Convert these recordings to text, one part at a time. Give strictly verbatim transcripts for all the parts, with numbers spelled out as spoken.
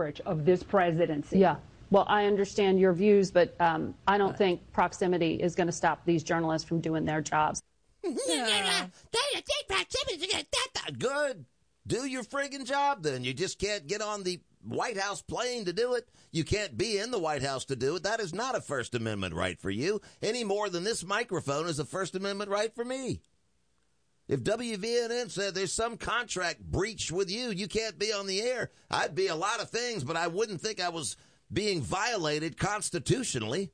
coverage of this presidency. Yeah. Well, I understand your views, but um, I don't think proximity is going to stop these journalists from doing their jobs. Yeah. Good. Do your friggin' job, then. You just can't get on the White House plane to do it. You can't be in the White House to do it. That is not a First Amendment right for you, any more than this microphone is a First Amendment right for me. If W V N N said there's some contract breach with you, you can't be on the air, I'd be a lot of things, but I wouldn't think I was being violated constitutionally.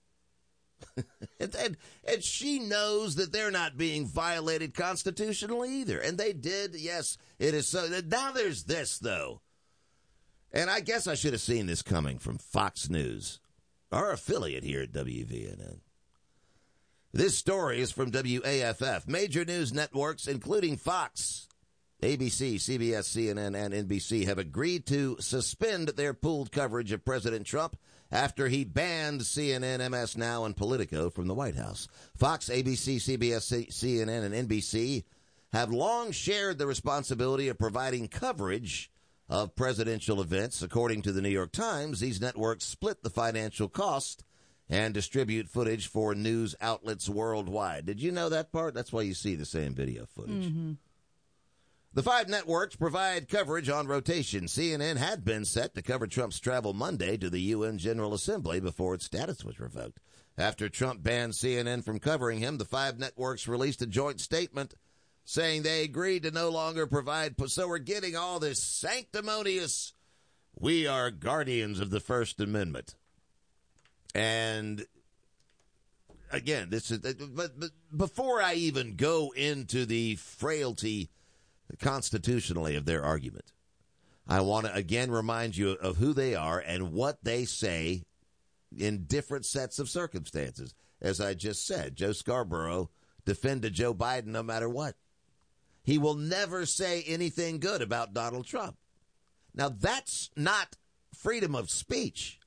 and, and, and she knows that they're not being violated constitutionally either. And they did, yes, it is so. Now there's this, though. And I guess I should have seen this coming from Fox News, our affiliate here at W V N N. This story is from W A F F. Major news networks, including Fox, A B C, C B S, C N N, and N B C, have agreed to suspend their pooled coverage of President Trump after he banned C N N, M S Now, and Politico from the White House. Fox, A B C, C B S, C N N, and N B C have long shared the responsibility of providing coverage of presidential events. According to the New York Times, these networks split the financial cost and distribute footage for news outlets worldwide. Did you know that part? That's why you see the same video footage. Mm-hmm. The five networks provide coverage on rotation. C N N had been set to cover Trump's travel Monday to the U N General Assembly before its status was revoked. After Trump banned C N N from covering him, the five networks released a joint statement saying they agreed to no longer provide. So we're getting all this sanctimonious, we are guardians of the First Amendment. And again, this is, but, but before I even go into the frailty constitutionally of their argument, I want to again remind you of who they are and what they say in different sets of circumstances. As I just said, Joe Scarborough defended Joe Biden no matter what. He will never say anything good about Donald Trump. Now, that's not freedom of speech.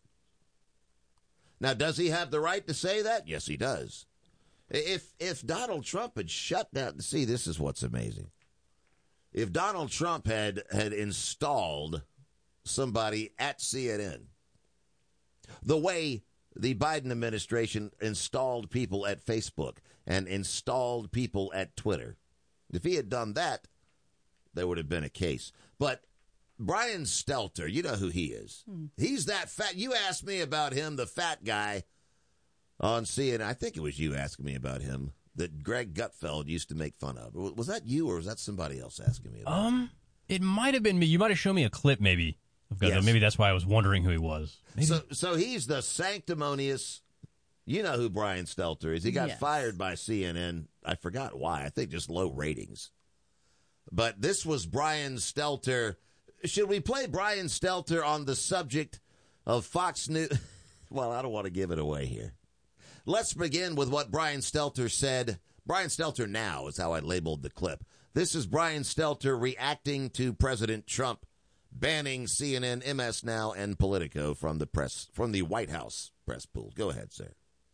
Now, does he have the right to say that? Yes, he does. If if Donald Trump had shut down, see, this is what's amazing. If Donald Trump had, had installed somebody at C N N, the way the Biden administration installed people at Facebook and installed people at Twitter, if he had done that, there would have been a case. But Brian Stelter, you know who he is. Hmm. He's that fat. You asked me about him, the fat guy on C N N. I think it was you asking me about him that Greg Gutfeld used to make fun of. Was that you or was that somebody else asking me about Um, him? It might have been me. You might have shown me a clip maybe of Gutfeld. Yes. Maybe that's why I was wondering who he was. Maybe. So, so he's the sanctimonious. You know who Brian Stelter is. He got yes. fired by C N N. I forgot why. I think just low ratings. But this was Brian Stelter. Should we play Brian Stelter on the subject of Fox News? Well, I don't want to give it away here. Let's begin with what Brian Stelter said. Brian Stelter now is how I labeled the clip. This is Brian Stelter reacting to President Trump banning C N N, M S Now, and Politico from the press, from the White House press pool. Go ahead, sir.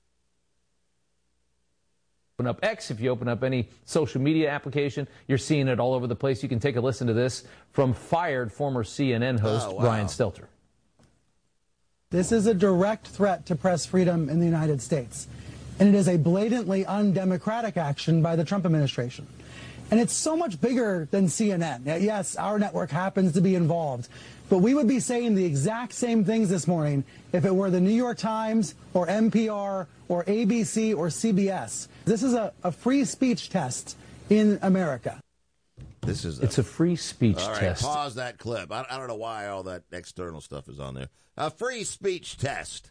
Open up X, if you open up any social media application, you're seeing it all over the place. You can take a listen to this from fired former C N N host oh, wow. Brian Stelter. This is a direct threat to press freedom in the United States, and it is a blatantly undemocratic action by the Trump administration. And it's so much bigger than C N N. Yes, our network happens to be involved, but we would be saying the exact same things this morning if it were the New York Times or N P R or A B C or C B S. This is a, a free speech test in America. This is a, it's a free speech all right, test. Pause that clip. I, I don't know why all that external stuff is on there. A free speech test.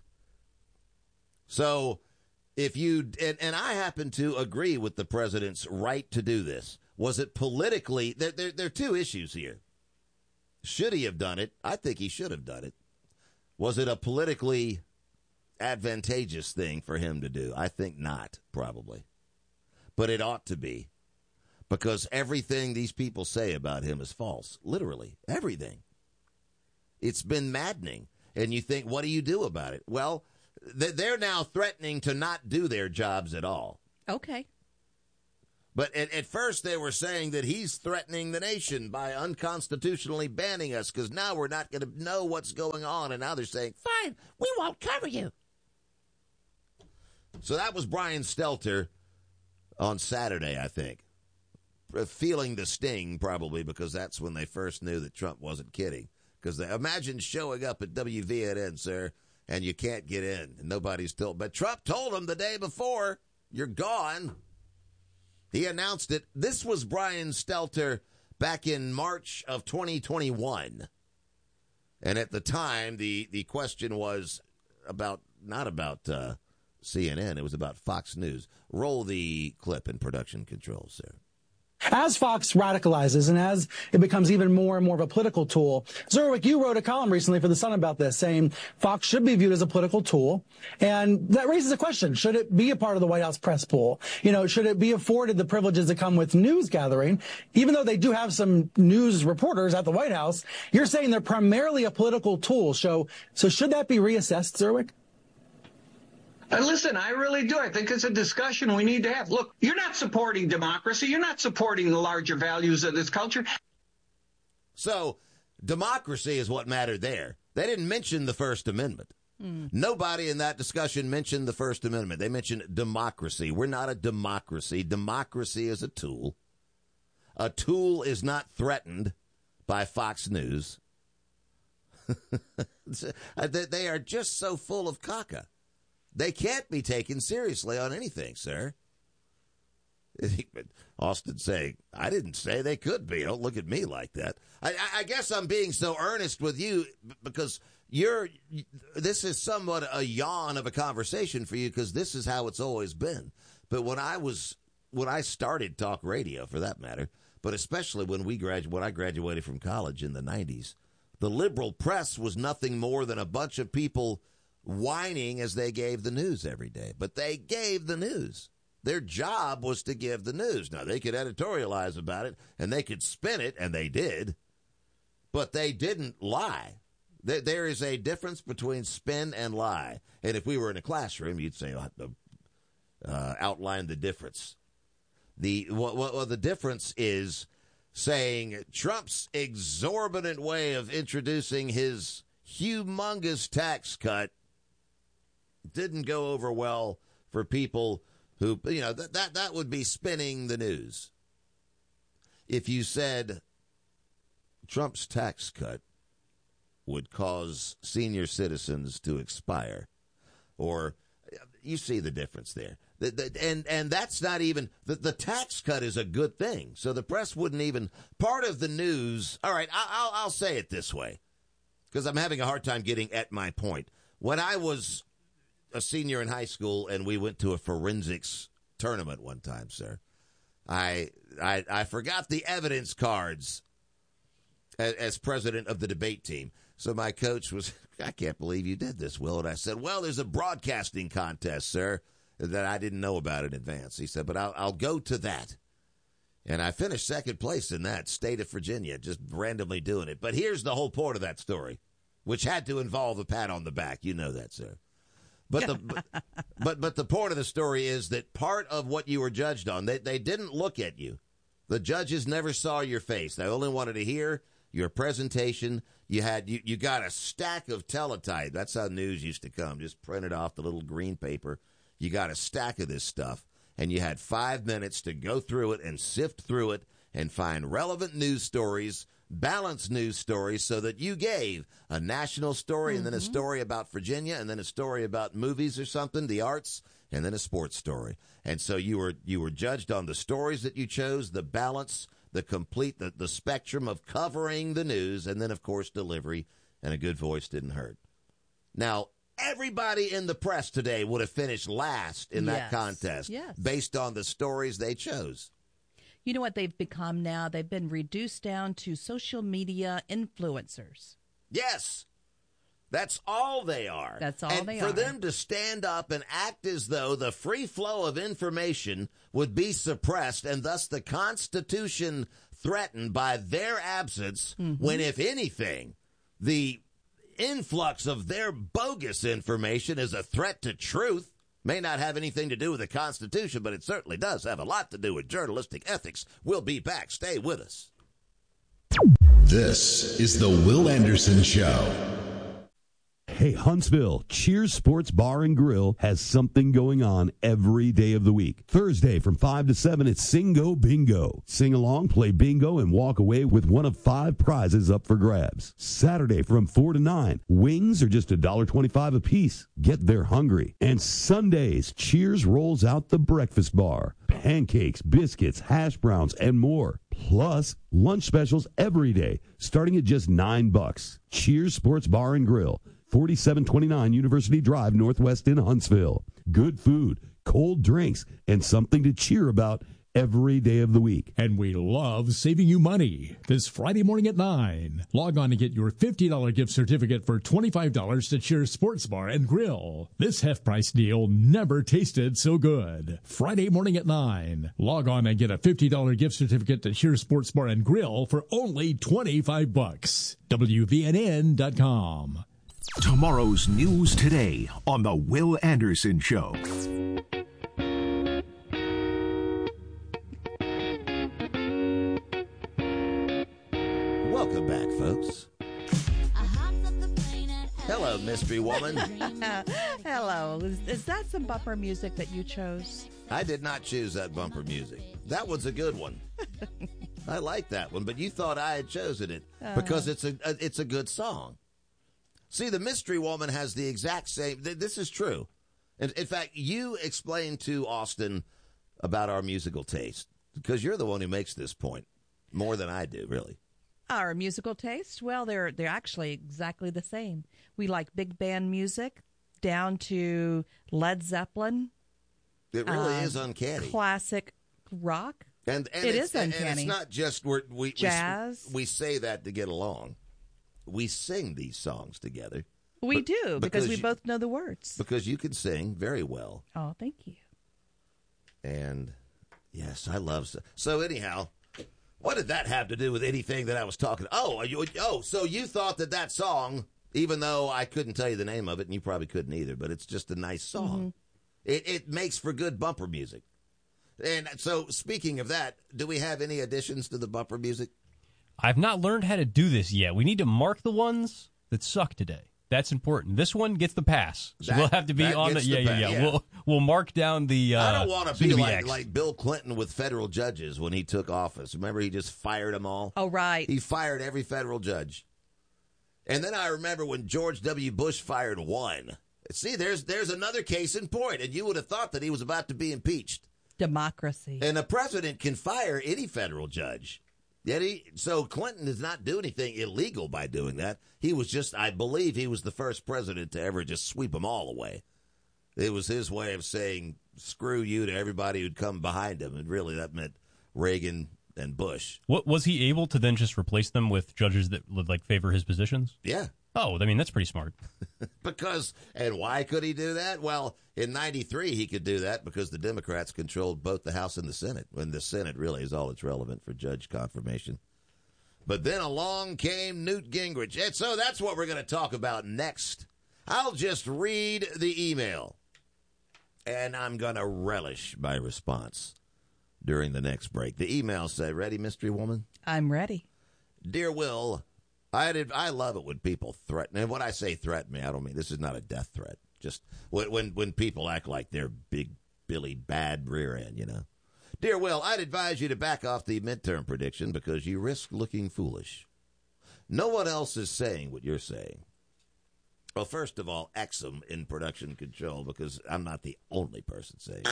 So if you and, and I happen to agree with the president's right to do this. Was it politically? There, there, there are two issues here. Should he have done it? I think he should have done it. Was it a politically advantageous thing for him to do? I think not, probably. But it ought to be. Because everything these people say about him is false. Literally, everything. It's been maddening. And you think, what do you do about it? Well, they're now threatening to not do their jobs at all. Okay. But at, at first they were saying that he's threatening the nation by unconstitutionally banning us because now we're not going to know what's going on. And now they're saying, fine, we won't cover you. So that was Brian Stelter on Saturday, I think. Feeling the sting, probably, because that's when they first knew that Trump wasn't kidding. Because imagine showing up at W V N N, sir, and you can't get in. And nobody's told. But Trump told him the day before, you're gone. He announced it. This was Brian Stelter back in March of twenty twenty-one. And at the time, the, the question was about, not about uh, C N N, it was about Fox News. Roll the clip in production control, sir. As Fox radicalizes and as it becomes even more and more of a political tool, Zerwick, you wrote a column recently for The Sun about this, saying Fox should be viewed as a political tool. And that raises a question. Should it be a part of the White House press pool? You know, should it be afforded the privileges that come with news gathering? Even though they do have some news reporters at the White House, you're saying they're primarily a political tool. So, so should that be reassessed, Zerwick? And listen, I really do. I think it's a discussion we need to have. Look, you're not supporting democracy. You're not supporting the larger values of this culture. So democracy is what mattered there. They didn't mention the First Amendment. Mm. Nobody in that discussion mentioned the First Amendment. They mentioned democracy. We're not a democracy. Democracy is a tool. A tool is not threatened by Fox News. They are just so full of caca. They can't be taken seriously on anything, sir. Austin saying, I didn't say they could be. Don't look at me like that. I, I guess I'm being so earnest with you because you're. This is somewhat a yawn of a conversation for you because this is how it's always been. But when I was, when I started talk radio, for that matter, but especially when we gradu- when I graduated from college in the nineties, the liberal press was nothing more than a bunch of people whining as they gave the news every day. But they gave the news. Their job was to give the news. Now, they could editorialize about it, and they could spin it, and they did. But they didn't lie. There is a difference between spin and lie. And if we were in a classroom, you'd say, uh, outline the difference. The well, well, the difference is saying Trump's exorbitant way of introducing his humongous tax cut didn't go over well for people who, you know, that, that that would be spinning the news. If you said Trump's tax cut would cause senior citizens to expire, or you see the difference there. The, the, and and that's not even, the, the tax cut is a good thing. So the press wouldn't even, part of the news, all right, I, I'll, I'll say it this way, because I'm having a hard time getting at my point. When I was a senior in high school and we went to a forensics tournament one time, sir, I I, I forgot the evidence cards as, as president of the debate team. So my coach was, I can't believe you did this, Will. And I said, well, there's a broadcasting contest, sir, that I didn't know about in advance. He said, but I'll, I'll go to that. And I finished second place in that, state of Virginia, just randomly doing it. But here's the whole point of that story, which had to involve a pat on the back. You know that, sir. But the but, but but the point of the story is that part of what you were judged on, they, they didn't look at you. The judges never saw your face. They only wanted to hear your presentation. You had you, you got a stack of teletype. That's how news used to come. Just printed off the little green paper. You got a stack of this stuff, and you had five minutes to go through it and sift through it and find relevant news stories, balanced news stories, so that you gave a national story, mm-hmm. and then a story about Virginia, and then a story about movies or something, the arts, and then a sports story. And so you were you were judged on the stories that you chose, the balance, the complete, the, the spectrum of covering the news, and then, of course, delivery, and a good voice didn't hurt. Now, everybody in the press today would have finished last in yes. that contest yes. based on the stories they chose. You know what they've become now? They've been reduced down to social media influencers. Yes. That's all they are. That's all and they for are. For them to stand up and act as though the free flow of information would be suppressed and thus the Constitution threatened by their absence, mm-hmm. when, if anything, the influx of their bogus information is a threat to truth. May not have anything to do with the Constitution, but it certainly does have a lot to do with journalistic ethics. We'll be back. Stay with us. This is the Will Anderson Show. Hey, Huntsville, Cheers Sports Bar and Grill has something going on every day of the week. Thursday from five to seven, it's Singo Bingo. Sing along, play bingo, and walk away with one of five prizes up for grabs. Saturday from four to nine, wings are just one dollar twenty-five a piece. Get there hungry. And Sundays, Cheers rolls out the breakfast bar. Pancakes, biscuits, hash browns, and more. Plus, lunch specials every day, starting at just nine bucks. Cheers Sports Bar and Grill. forty-seven twenty-nine University Drive, Northwest in Huntsville. Good food, cold drinks, and something to cheer about every day of the week. And we love saving you money. This Friday morning at nine, log on to get your fifty dollars gift certificate for twenty-five dollars to Cheers Sports Bar and Grill. This half-price deal never tasted so good. Friday morning at nine, log on and get a fifty dollars gift certificate to Cheers Sports Bar and Grill for only twenty-five bucks. W V N N dot com. Tomorrow's news today on The Will Anderson Show. Welcome back, folks. Hello, mystery woman. Hello. Is, is that some bumper music that you chose? I did not choose that bumper music. That one's a good one. I like that one, but you thought I had chosen it uh, because it's a, a it's a good song. See, the mystery woman has the exact same. Th- this is true. In, in fact, you explained to Austin about our musical taste because you're the one who makes this point more than I do, really. Our musical taste? Well, they're they're actually exactly the same. We like big band music down to Led Zeppelin. It really uh, is uncanny. Classic rock. And, and it it's, is uncanny. And it's not just we're, we jazz. We, we say that to get along. We sing these songs together. We but, do, because, because we you, both know the words. Because you can sing very well. Oh, thank you. And, yes, I love... So, so anyhow, what did that have to do with anything that I was talking... Oh, are you, oh, so you thought that that song, even though I couldn't tell you the name of it, and you probably couldn't either, but it's just a nice song. Mm-hmm. It, it makes for good bumper music. And so, speaking of that, do we have any additions to the bumper music? I've not learned how to do this yet. We need to mark the ones that suck today. That's important. This one gets the pass. So that, we'll have to be on the, the yeah, yeah, yeah, yeah. We'll we'll mark down the. Uh, I don't want to be like, like Bill Clinton with federal judges when he took office. Remember, he just fired them all. Oh, right. He fired every federal judge. And then I remember when George W. Bush fired one. See, there's there's another case in point, and you would have thought that he was about to be impeached. Democracy. And the president can fire any federal judge. Yet he, so Clinton does not do anything illegal by doing that. He was just, I believe he was the first president to ever just sweep them all away. It was his way of saying, screw you to everybody who'd come behind him. And really that meant Reagan and Bush. What, was he able to then just replace them with judges that would like favor his positions? Yeah. Oh, I mean, that's pretty smart. Because, and why could he do that? Well, in ninety-three, he could do that because the Democrats controlled both the House and the Senate, when the Senate really is all that's relevant for judge confirmation. But then along came Newt Gingrich. And so that's what we're going to talk about next. I'll just read the email, and I'm going to relish my response during the next break. The email said, ready, mystery woman? I'm ready. Dear Will, I did, I love it when people threaten. And when I say threaten me, I don't mean this is not a death threat. Just when when, when people act like they're big, Billy, bad rear end, you know. Dear Will, I'd advise you to back off the midterm prediction because you risk looking foolish. No one else is saying what you're saying. Well, first of all, Exum in production control because I'm not the only person saying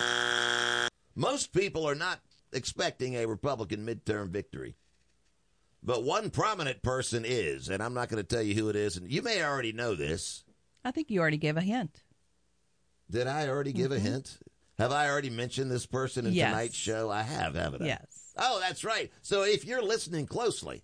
it. Most people are not expecting a Republican midterm victory. But one prominent person is, and I'm not going to tell you who it is, and you may already know this. I think you already gave a hint. Did I already give mm-hmm. a hint? Have I already mentioned this person in yes. tonight's show? I have, haven't I? Yes. Oh, that's right. So if you're listening closely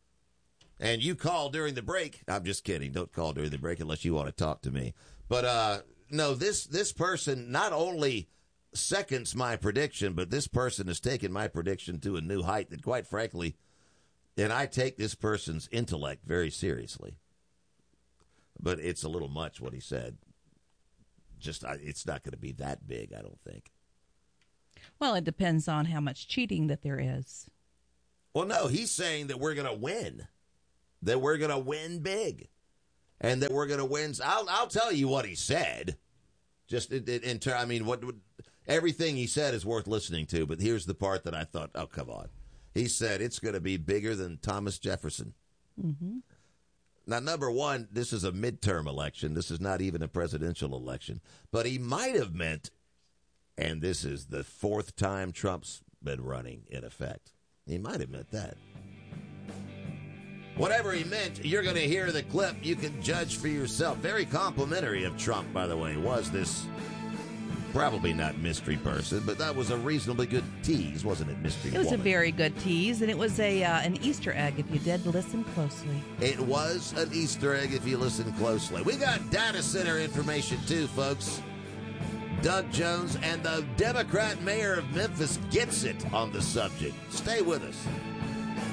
and you call during the break, I'm just kidding. Don't call during the break unless you want to talk to me. But uh, no, this this person not only seconds my prediction, but this person has taken my prediction to a new height that, quite frankly, and I take this person's intellect very seriously. But it's a little much what he said. just it's not going to be that big, I don't think. Well, it depends on how much cheating that there is. Well, no, he's saying that we're going to win, that we're going to win big, and that we're going to win. I'll I'll tell you what he said. Just in, in, in I mean, what everything he said is worth listening to. But here's the part that I thought, oh, come on. He said it's going to be bigger than Thomas Jefferson. Mm-hmm. Now, number one, this is a midterm election. This is not even a presidential election. But he might have meant, and this is the fourth time Trump's been running in effect. He might have meant that. Whatever he meant, you're going to hear the clip. You can judge for yourself. Very complimentary of Trump, by the way, was this probably not mystery person, but that was a reasonably good tease, wasn't it, mystery It was woman? a very good tease, and it was a uh, an Easter egg if you did listen closely. It was an Easter egg if you listen closely. We got data center information, too, folks. Doug Jones and the Democrat mayor of Memphis gets it on the subject. Stay with us.